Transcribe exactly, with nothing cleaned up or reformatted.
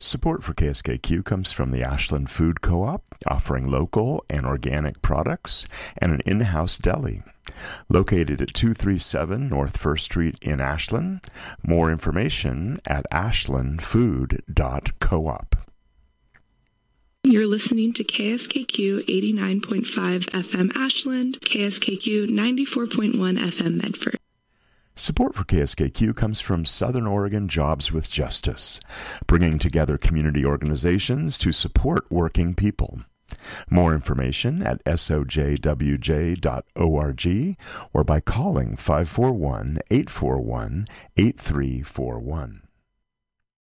Support for K S K Q comes from the Ashland Food Co-op, offering local and organic products and an in-house deli. Located at two thirty-seven North First Street in Ashland. More information at ashland food dot coop. You're listening to K S K Q eighty-nine point five F M Ashland, K S K Q ninety-four point one F M Medford. Support for K S K Q comes from Southern Oregon Jobs with Justice, bringing together community organizations to support working people. More information at S O J W J dot org or by calling five four one, eight four one, eight three four one.